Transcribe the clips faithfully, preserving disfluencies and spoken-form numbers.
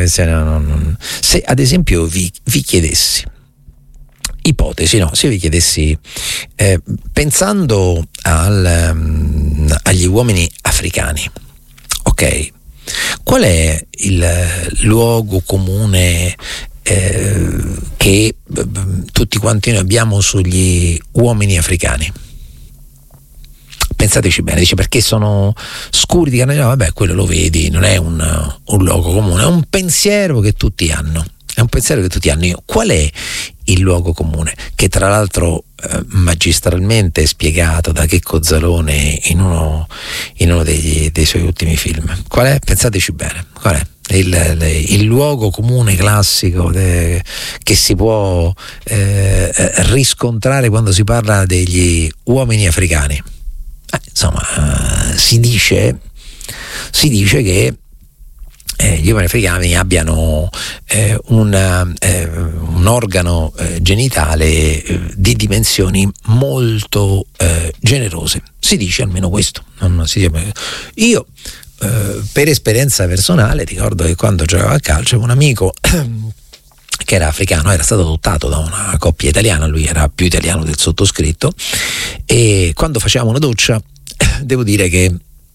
attenzione, non, non. Se ad esempio vi, vi chiedessi, ipotesi, no, se vi chiedessi, eh, pensando al, um, agli uomini africani, ok, qual è il luogo comune eh, che eh, tutti quanti noi abbiamo sugli uomini africani? Pensateci bene, dice perché sono scuri di carne, no, vabbè, quello lo vedi, non è un, un luogo comune, è un pensiero che tutti hanno, è un pensiero che tutti hanno. Io, qual è il luogo comune? Che tra l'altro eh, magistralmente è spiegato da Checco Zalone in uno, in uno degli, dei suoi ultimi film. Qual è? Pensateci bene, qual è? Il, il, il luogo comune classico de, che si può eh, riscontrare quando si parla degli uomini africani. Eh, insomma, eh, si dice si dice che eh, gli uomini africani abbiano eh, un, eh, un organo eh, genitale eh, di dimensioni molto eh, generose. Si dice almeno questo. Non si dice. Io eh, per esperienza personale ricordo che quando giocavo a calcio un amico che era africano, era stato adottato da una coppia italiana, lui era più italiano del sottoscritto, e quando facevamo una doccia devo dire che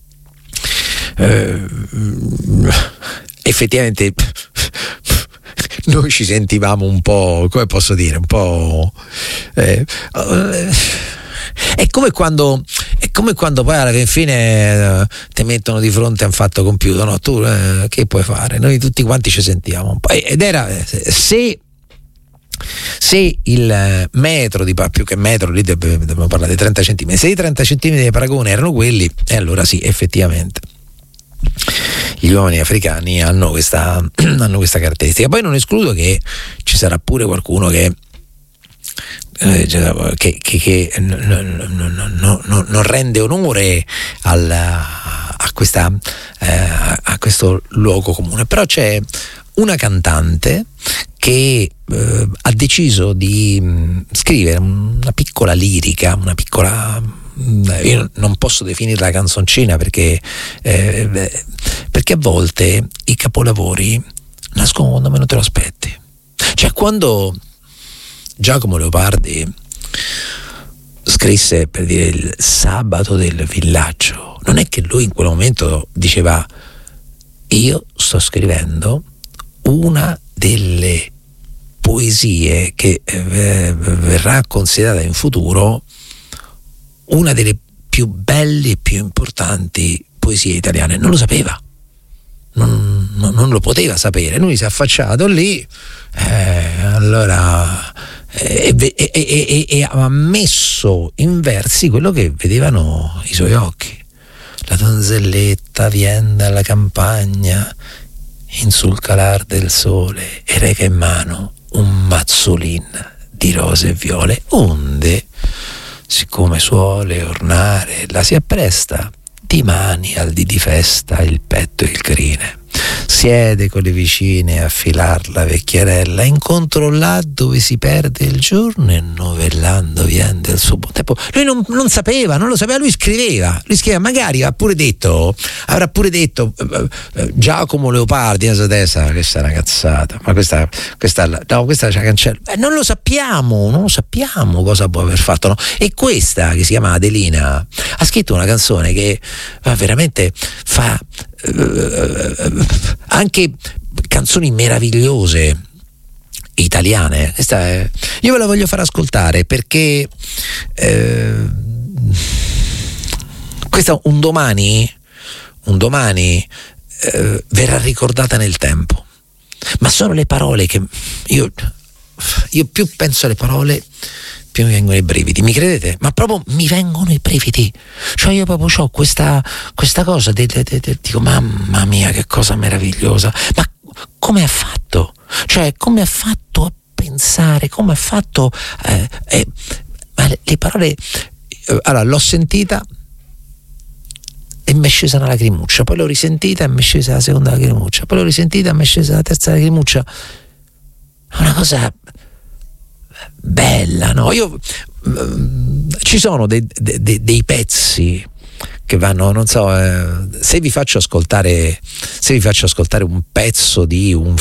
eh, effettivamente noi ci sentivamo un po', come posso dire, un po' eh, è come quando è come quando poi alla fine eh, ti mettono di fronte a un fatto compiuto, no? Tu eh, che puoi fare? Noi tutti quanti ci sentivamo un po', ed era se se il metro di più che metro, lì dobbiamo parlare di trenta centimetri, se i trenta centimetri di paragone erano quelli, e allora sì, effettivamente gli uomini africani hanno questa hanno questa caratteristica. Poi non escludo che ci sarà pure qualcuno che eh, che, che, che non, non, non, non rende onore al, a questa eh, a questo luogo comune, però c'è una cantante che eh, ha deciso di mh, scrivere una piccola lirica, una piccola, mh, io non posso definirla canzoncina perché eh, perché a volte i capolavori nascono quando meno te lo aspetti. Cioè, quando Giacomo Leopardi scrisse, per dire, il Sabato del villaggio, non è che lui in quel momento diceva: io sto scrivendo una delle poesie che eh, verrà considerata in futuro una delle più belle e più importanti poesie italiane. Non lo sapeva, non, non, non lo poteva sapere. Lui si è affacciato lì, eh, allora eh, e, e, e, e ha messo in versi quello che vedevano i suoi occhi. La donzelletta vien dalla campagna in sul calar del sole e reca in mano un mazzolin di rose e viole, onde, siccome suole ornare, la si appresta di mani al dì di festa il petto e il crine. Siede con le vicine a filar la vecchierella, incontro là dove si perde il giorno e novellando vien del suo buon tempo. Lui non, non sapeva, non lo sapeva, lui scriveva, lui scriveva, magari ha pure detto, avrà pure detto eh, eh, Giacomo Leopardi, adesso questa è una cazzata, ma questa, questa no, questa c'è la cancella. Eh, non lo sappiamo, non lo sappiamo cosa può aver fatto, no? E questa, che si chiama Adelina, ha scritto una canzone che eh, veramente fa anche canzoni meravigliose italiane. Questa è, io ve la voglio far ascoltare perché eh, questa un domani un domani eh, verrà ricordata nel tempo, ma sono le parole che io io più penso alle parole più mi vengono i brividi, mi credete? Ma proprio mi vengono i brividi, cioè io proprio ho questa, questa cosa de, de, de, de, dico mamma mia che cosa meravigliosa, ma come ha fatto? Cioè come ha fatto a pensare, come ha fatto eh, eh, ma le, le parole eh, allora l'ho sentita e mi è scesa una lacrimuccia, poi l'ho risentita e mi è scesa la seconda lacrimuccia, poi l'ho risentita e mi è scesa la terza lacrimuccia. È una cosa bella, no? Io mh, ci sono dei, dei, dei pezzi che vanno, non so, eh, se vi faccio ascoltare se vi faccio ascoltare un pezzo di un